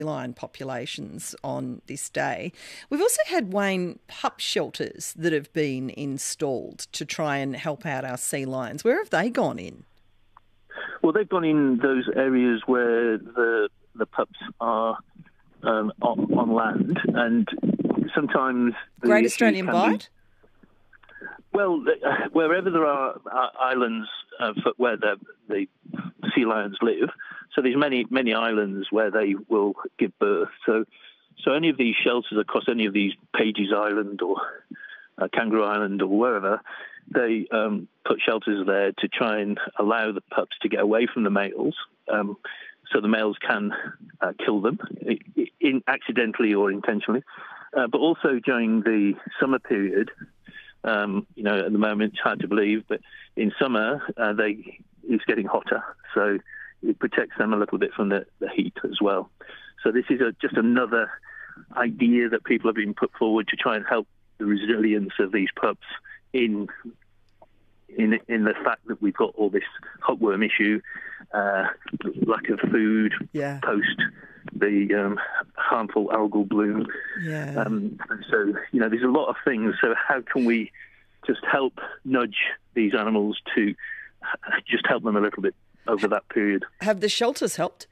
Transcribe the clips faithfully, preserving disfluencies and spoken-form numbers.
lion populations on this day. We've also had, Wayne, pup shelters that have been installed to try and help out our sea lions. Where have they gone in? Well, they've gone in those areas where the the pups are um, on, on land, and sometimes the Great Australian Bight? Be, well, uh, wherever there are uh, islands uh, for where the, the sea lions live, so there's many many islands where they will give birth. So, so any of these shelters across any of these, Pages Island or uh, Kangaroo Island or wherever, they um, put shelters there to try and allow the pups to get away from the males, um, so the males can uh, kill them, in, accidentally or intentionally. Uh, but also during the summer period, um, you know, at the moment it's hard to believe, but in summer uh, they it's getting hotter, so it protects them a little bit from the, the heat as well. So this is a, just another idea that people have been put forward to try and help the resilience of these pups in in in the fact that we've got all this hookworm issue, uh, lack of food, yeah. post the um, harmful algal bloom. Yeah. Um, so, you know, there's a lot of things. So how can we just help nudge these animals to just help them a little bit over that period? Have the shelters helped?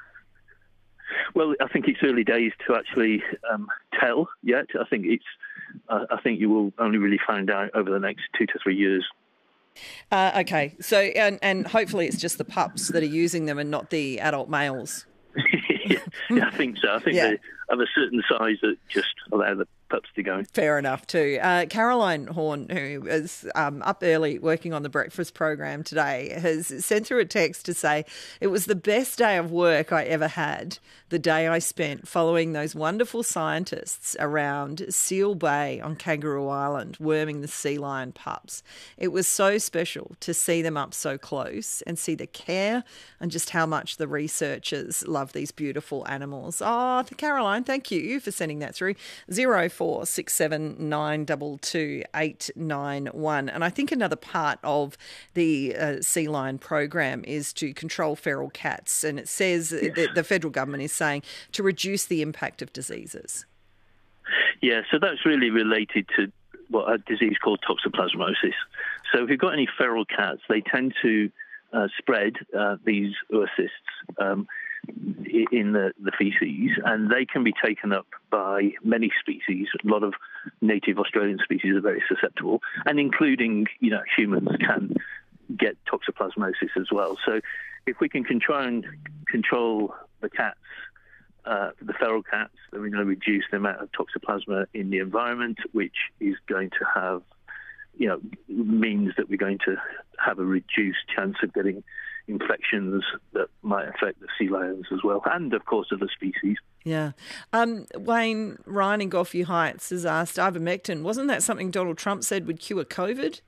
Well, I think it's early days to actually um, tell yet. I think it's. Uh, I think you will only really find out over the next two to three years. Uh, okay, so and, and hopefully it's just the pups that are using them and not the adult males. yeah, yeah, I think so. I think yeah. they have a certain size that just allow the pups to go. Fair enough too. Uh, Caroline Horn, who is um, up early working on the breakfast program today, has sent through a text to say, it was the best day of work I ever had, the day I spent following those wonderful scientists around Seal Bay on Kangaroo Island, worming the sea lion pups. It was so special to see them up so close and see the care and just how much the researchers love these beautiful animals. Oh, Caroline, thank you for sending that through. Zero four six seven nine two two eight nine one. And I think another part of the uh, sea lion program is to control feral cats. And it says yes. that the federal government is saying to reduce the impact of diseases. Yeah, so that's really related to what a disease called toxoplasmosis. So if you've got any feral cats, they tend to uh, spread uh, these oocysts um, in the, the feces, and they can be taken up by many species. A lot of native Australian species are very susceptible, and including, you know, humans can get toxoplasmosis as well. So if we can try and control the cats, uh, the feral cats, then we're going to reduce the amount of toxoplasma in the environment, which is going to have, you know, means that we're going to have a reduced chance of getting infections that might affect the sea lions as well, and of course other species. Yeah. Um, Wayne Ryan in Gulfview Heights has asked, ivermectin, wasn't that something Donald Trump said would cure COVID?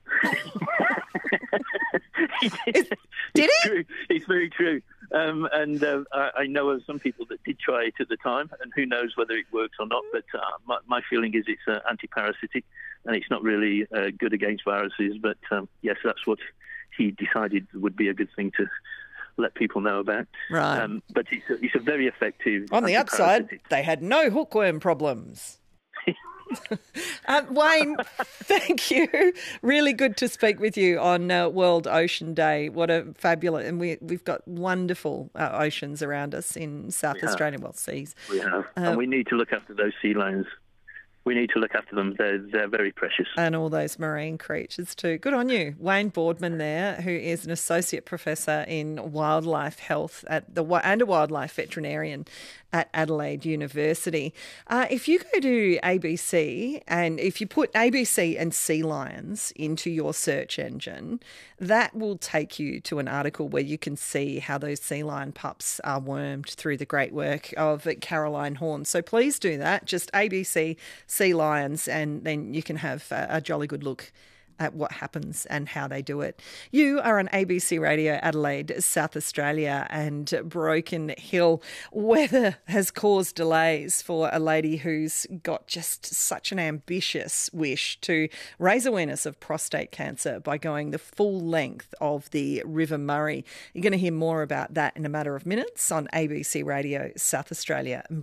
he did. Is, did it's he? True. It's very true. Um, and uh, I, I know of some people that did try it at the time, and who knows whether it works or not, but uh, my, my feeling is it's uh, anti-parasitic, and it's not really uh, good against viruses, but um, yes, that's what he decided would be a good thing to let people know about. Right. Um, but it's a, it's a very effective... On the upside, they had no hookworm problems. um, Wayne, thank you. Really good to speak with you on uh, World Ocean Day. What a fabulous... And we, we've got wonderful uh, oceans around us in South Australia, well, seas. We have. Uh, and we need to look after those sea lions. We need to look after them. They're, they're very precious. And all those marine creatures too. Good on you. Wayne Boardman there, who is an associate professor in wildlife health at the and a wildlife veterinarian at Adelaide University. Uh, if you go to A B C and if you put A B C and sea lions into your search engine, that will take you to an article where you can see how those sea lion pups are wormed through the great work of Caroline Horn. So please do that. Just A B C sea lions, and then you can have a, a jolly good look at what happens and how they do it. You are on A B C Radio Adelaide, South Australia, and Broken Hill. Weather has caused delays for a lady who's got just such an ambitious wish to raise awareness of prostate cancer by going the full length of the River Murray. You're going to hear more about that in a matter of minutes on A B C Radio South Australia.